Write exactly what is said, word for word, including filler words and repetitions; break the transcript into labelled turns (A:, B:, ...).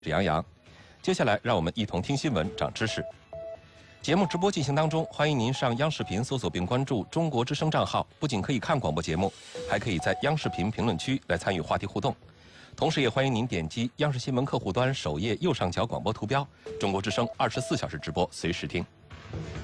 A: 是杨洋。接下来，让我们一同听新闻、长知识。节目直播进行当中，欢迎您上央视频搜索并关注中国之声账号，不仅可以看广播节目，还可以在央视频评论区来参与话题互动。同时，也欢迎您点击央视新闻客户端首页右上角广播图标，中国之声二十四小时直播，随时听。